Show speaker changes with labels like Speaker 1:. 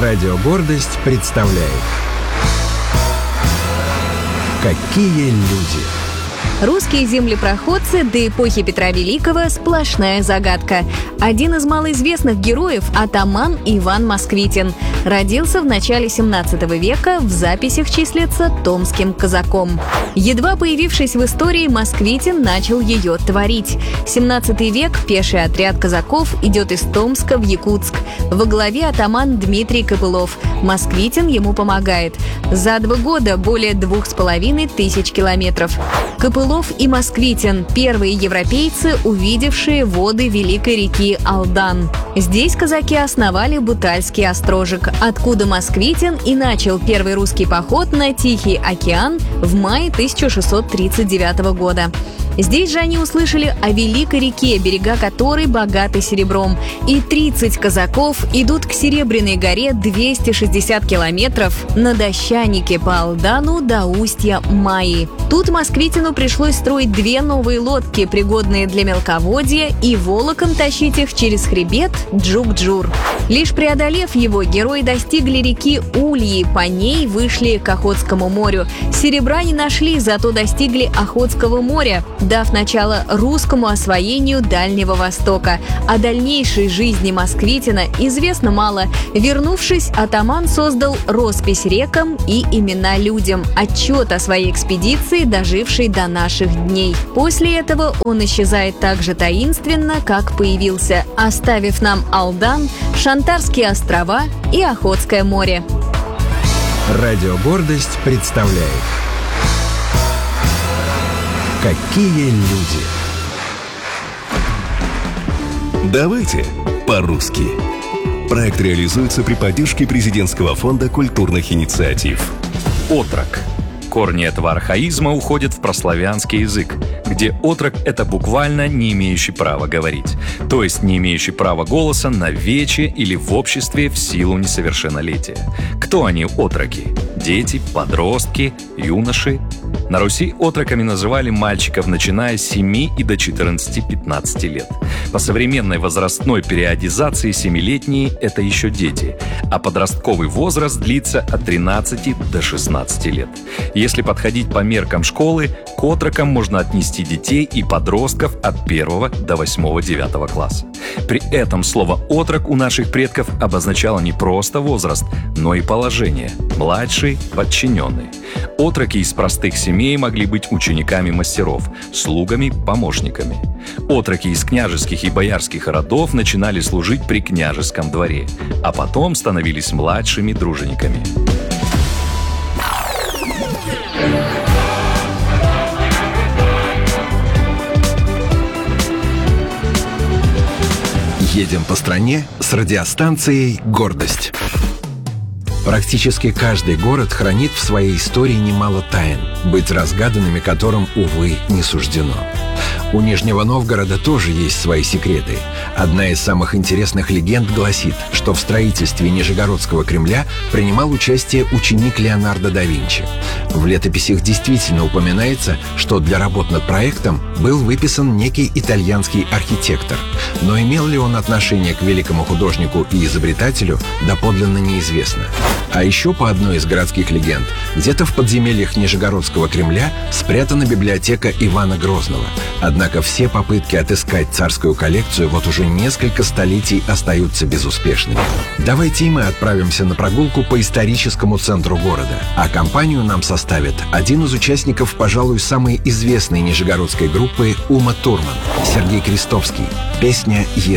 Speaker 1: Радио «Гордость» представляет «Какие люди».
Speaker 2: Русские землепроходцы до эпохи Петра Великого – сплошная загадка. Один из малоизвестных героев – атаман Иван Москвитин. Родился в начале 17 века, в записях числится томским казаком. Едва появившись в истории, Москвитин начал ее творить. 17 век пеший отряд казаков идет из Томска в Якутск. Во главе атаман Дмитрий Копылов. Москвитин ему помогает. За 2 года более 2500 километров. Копылов и Москвитин – первые европейцы, увидевшие воды великой реки Алдан. Здесь казаки основали Бутальский острожек, откуда Москвитин и начал первый русский поход на Тихий океан в мае 1639 года. Здесь же они услышали о великой реке, берега которой богаты серебром. И 30 казаков идут к Серебряной горе 260 километров на дощанике по Алдану до устья Майи. Тут Москвитину пришлось строить 2 новые лодки, пригодные для мелководья, и волоком тащить их через хребет Джук-Джур. Лишь преодолев его, герои достигли реки Ульи, по ней вышли к Охотскому морю. Серебра не нашли, зато достигли Охотского моря, дав начало русскому освоению Дальнего Востока. О дальнейшей жизни Москвитина известно мало. Вернувшись, атаман создал роспись рекам и имена людям, отчет о своей экспедиции, дожившей до наших дней. После этого он исчезает так же таинственно, как появился, оставив нам Алдан, Шантарские острова и Охотское море.
Speaker 1: Радио «Гордость» представляет «Какие люди».
Speaker 3: Давайте по-русски. Проект реализуется при поддержке Президентского фонда культурных инициатив.
Speaker 4: Отрок. Корни этого архаизма уходят в прославянский язык, где отрок – это буквально не имеющий права говорить, то есть не имеющий права голоса на вече или в обществе в силу несовершеннолетия. Кто они, отроки? Дети, подростки, юноши? На Руси отроками называли мальчиков, начиная с 7 и до 14-15 лет. По современной возрастной периодизации 7-летние – это еще дети, а подростковый возраст длится от 13 до 16 лет. Если подходить по меркам школы, к отрокам можно отнести детей и подростков от 1 до 8-9 класса. При этом слово «отрок» у наших предков обозначало не просто возраст, но и положение – младший, подчиненный. Отроки из простых семей могли быть учениками мастеров, слугами, помощниками. Отроки из княжеских и боярских родов начинали служить при княжеском дворе, а потом становились младшими дружинниками.
Speaker 1: Едем по стране с радиостанцией «Гордость». Практически каждый город хранит в своей истории немало тайн, быть разгаданными которым, увы, не суждено. У Нижнего Новгорода тоже есть свои секреты. Одна из самых интересных легенд гласит, что в строительстве Нижегородского Кремля принимал участие ученик Леонардо да Винчи. В летописях действительно упоминается, что для работ над проектом был выписан некий итальянский архитектор. Но имел ли он отношение к великому художнику и изобретателю, доподлинно неизвестно. А еще по одной из городских легенд, где-то в подземельях Нижегородского Кремля спрятана библиотека Ивана Грозного. Однако все попытки отыскать царскую коллекцию вот уже несколько столетий остаются безуспешными. Давайте и мы отправимся на прогулку по историческому центру города. А компанию нам составит один из участников, пожалуй, самой известной нижегородской группы Ума Турман – Сергей Крестовский. Песня